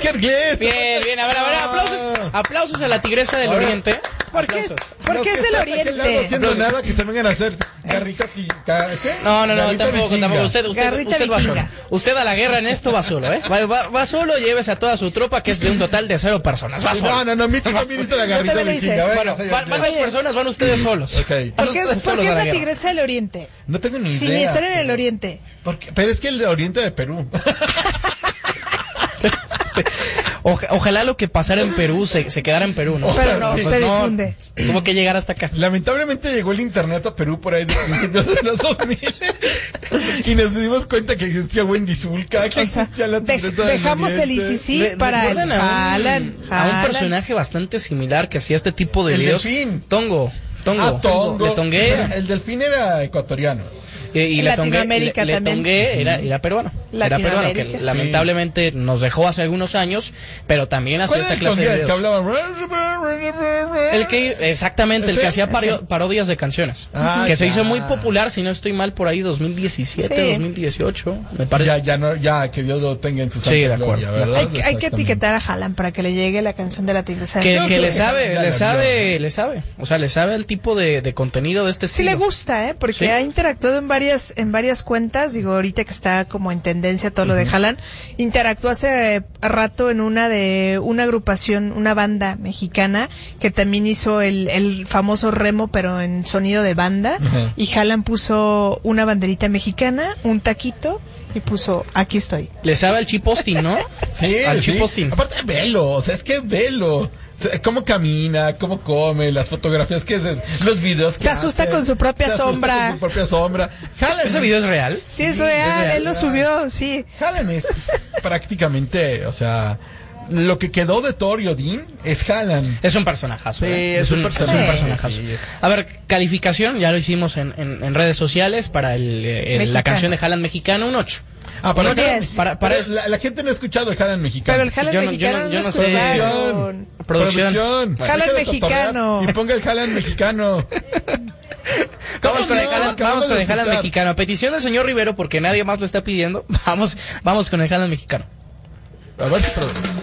Oscar Glés. Bien, a ver, aplausos a la Tigresa del Oriente. ¿Por qué es el Oriente? No haciendo nada que se vengan a hacer garrita ¿qué? No, Garrita tampoco. vikinga. Usted va solo. Usted a la guerra en esto va solo, ¿eh? Va solo, llévese a toda su tropa, que es de un total de 0 personas. Va solo. No, Mitch también hizo la garrita vikinga. Bueno, van 2 personas, van ustedes solos. Okay. ¿Por qué es la Tigresa del Oriente? No tengo ni idea. Sin estar en el Oriente. Pero es que el Oriente de Perú. Ojalá lo que pasara en Perú se quedara en Perú, ¿no? Pero no, se difunde. Tuvo que llegar hasta acá. Lamentablemente llegó el internet a Perú por ahí de principios de los 2000 y nos dimos cuenta que existía Wendy Zulka, que existía la Tigresa del dejamos el Oriente. ICC para el Jalan. A un personaje bastante similar que hacía este tipo de videos. Delfín. Tongo. Tongo. Le tongué. El delfín era ecuatoriano. Y Latinoamérica le tongué era peruano. Era peruano, que Sí. lamentablemente nos dejó hace algunos años, pero también hacía esta clase de videos. Que hablaba... Exactamente, el que hacía Ese. parodias de canciones. Que se hizo muy popular, si no estoy mal, por ahí 2017, Sí. 2018, me parece. Ya, que Dios lo tenga en su santa Sí, de gloria, acuerdo. ¿verdad? Hay que Exactamente. etiquetar a Jalan para que le llegue la canción de la Tigresa del Que Oriente. le ya sabe. O sea, le sabe el tipo de contenido de este Sí estilo. le gusta, porque Sí. ha interactuado en varias cuentas, digo, ahorita que está como en tendencia todo lo de Jalan, interactuó hace rato en una agrupación, una banda mexicana, que también hizo el famoso remo, pero en sonido de banda, y Jalan puso una banderita mexicana, un taquito, y puso, aquí estoy. Le sabe al chiposting, ¿no? Sí, Al sí. chiposting. Aparte, velo, o sea, es que velo. O sea, cómo camina, cómo come, las fotografías que hacen, los videos que Se asusta hace. con su propia Se asusta sombra. con su propia sombra. Jalan, ¿Ese video es real? Sí, es real, él lo subió, sí. Jalan es prácticamente, o sea, lo que quedó de Thor y Odín es Jalan. Es un personajazo. Sí, ¿eh? es un personajazo. Sí. A ver, calificación, ya lo hicimos en redes sociales para la canción de Jalan mexicano, un 8. Para, Un 10. para la gente no ha escuchado el Jalan mexicano. Pero el Jalan Yo no- mexicano yo no no lo sé. escucharon. Producción. Jalan Deja de mexicano. totorear Y ponga el Jalan mexicano. Vamos con el Jalan, Acabamos de escuchar. mexicano. A petición del señor Rivero, porque nadie más lo está pidiendo. Vamos con el Jalan mexicano. A ver si